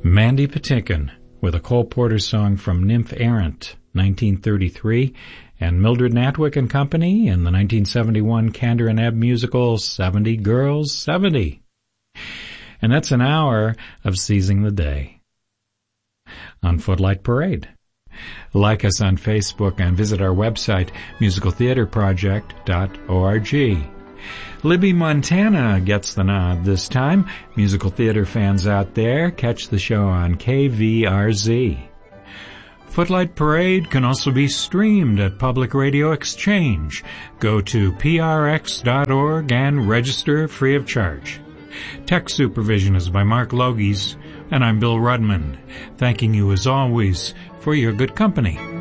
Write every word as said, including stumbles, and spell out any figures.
Mandy Patinkin with a Cole Porter song from Nymph Errant, nineteen thirty-three, and Mildred Natwick and Company in the nineteen seventy-one Kander and Ebb musical seventy Girls, seventy. And that's an hour of Seizing the Day on Footlight Parade. Like us on Facebook and visit our website, musical theater project dot org. Libby, Montana gets the nod this time. Musical theater fans out there, catch the show on K V R Z. Footlight Parade can also be streamed at Public Radio Exchange. Go to P R X dot org and register free of charge. Tech supervision is by Mark Logies, and I'm Bill Rudman, thanking you as always for your good company.